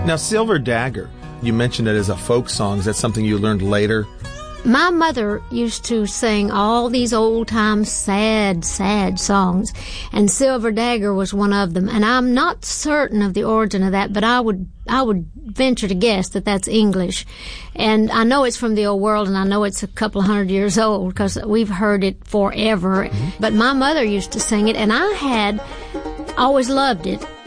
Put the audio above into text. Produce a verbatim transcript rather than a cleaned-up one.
Now, Silver Dagger, you mentioned it as a folk song. Is that something you learned later? My mother used to sing all these old-time sad, sad songs, and Silver Dagger was one of them. And I'm not certain of the origin of that, but I would I would venture to guess that that's English. And I know it's from the old world, and I know it's a couple hundred years old because we've heard it forever. Mm-hmm. But my mother used to sing it, and I had always loved it.